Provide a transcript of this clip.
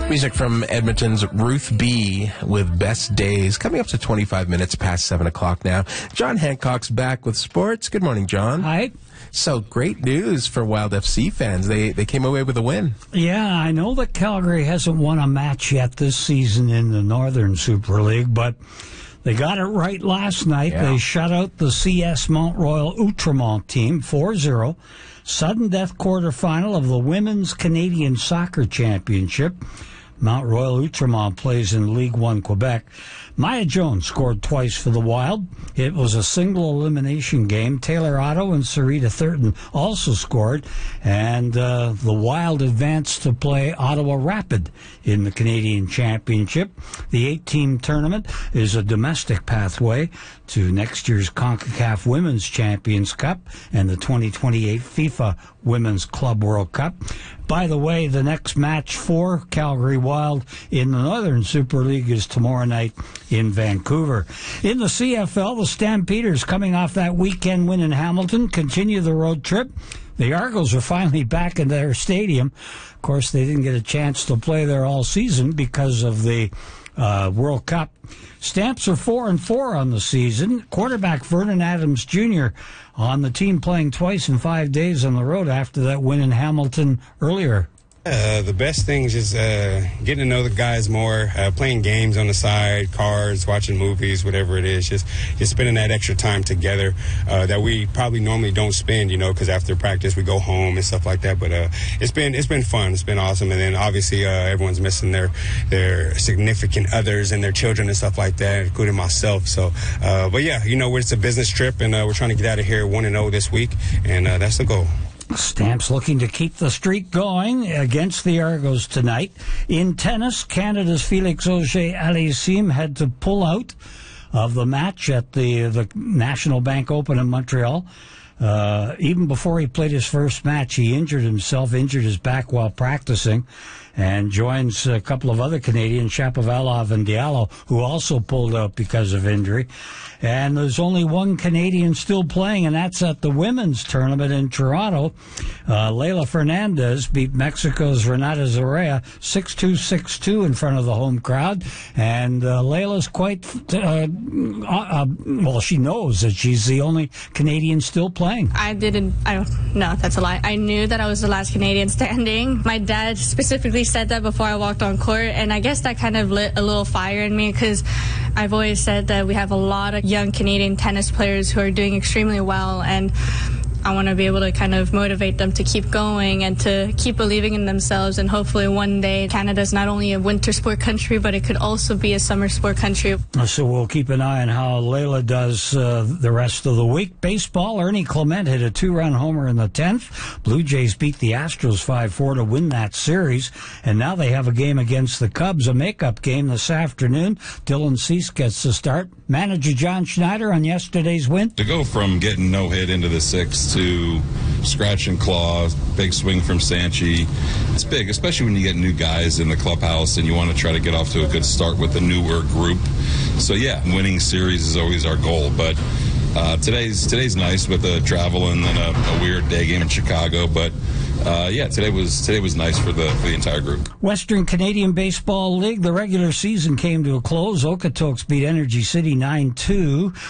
Music from Edmonton's Ruth B. with Best Days, coming up to 25 minutes past 7 o'clock now. John Hancock's back with sports. Good morning, John. Hi. So, great news for Wild FC fans. They came away with a win. Yeah, I know that Calgary hasn't won a match yet this season in the Northern Super League, but they got it right last night. Yeah. They shut out the CS Mount Royal Outremont team 4-0. Sudden death quarterfinal of the Women's Canadian Soccer Championship. Mount Royal Outremont plays in League One Quebec. Maya Jones scored twice for the Wild. It was a single elimination game. Taylor Otto and Sarita Thurton also scored, and the Wild advanced to play Ottawa Rapid in the Canadian Championship. The 8-team tournament is a domestic pathway to next year's CONCACAF Women's Champions Cup and the 2028 FIFA Women's Club World Cup. By the way, the next match for Calgary Wild in the Northern Super League is tomorrow night in Vancouver. In the CFL, the Stampeders, coming off that weekend win in Hamilton, continue the road trip. The Argos are finally back in their stadium. Of course, they didn't get a chance to play there all season because of the World Cup. Stamps are 4-4 on the season. Quarterback Vernon Adams Jr. on the team, playing twice in 5 days on the road after that win in Hamilton earlier. The best things is getting to know the guys more, playing games on the side, cards, watching movies, whatever it is. Just spending that extra time together that we probably normally don't spend, because after practice we go home and stuff like that. But it's been fun. It's been awesome. And then obviously everyone's missing their significant others and their children and stuff like that, including myself. So, but yeah, it's a business trip, and we're trying to get out of here 1-0 this week, and that's the goal. Stamps looking to keep the streak going against the Argos tonight. In tennis, Canada's Felix Auger-Aliassime had to pull out of the match at the National Bank Open in Montreal. Even before he played his first match, he injured his back while practicing, and joins a couple of other Canadians, Shapovalov and Diallo, who also pulled out because of injury. And there's only one Canadian still playing, and that's at the women's tournament in Toronto. Leylah Fernandez beat Mexico's Renata Zorrilla 6-2, 6-2 in front of the home crowd. And Leylah's quite, she knows that she's the only Canadian still playing. No, that's a lie. I knew that I was the last Canadian standing. My dad specifically said that before I walked on court, and I guess that kind of lit a little fire in me, because I've always said that we have a lot of young Canadian tennis players who are doing extremely well, and I want to be able to kind of motivate them to keep going and to keep believing in themselves, and hopefully one day Canada's not only a winter sport country, but it could also be a summer sport country. So we'll keep an eye on how Leylah does the rest of the week. Baseball, Ernie Clement hit a 2-run homer in the 10th. Blue Jays beat the Astros 5-4 to win that series, and now they have a game against the Cubs, a makeup game this afternoon. Dylan Cease gets the start. Manager John Schneider on yesterday's win. To go from getting no hit into the 6th to scratch and claw, big swing from Sanchi. It's big, especially when you get new guys in the clubhouse and you want to try to get off to a good start with the newer group. So yeah, winning series is always our goal, but today's nice with the travel and then a weird day game in Chicago, but today was nice for the entire group. Western Canadian Baseball League, the regular season came to a close. Okotoks beat Energy City 9-2.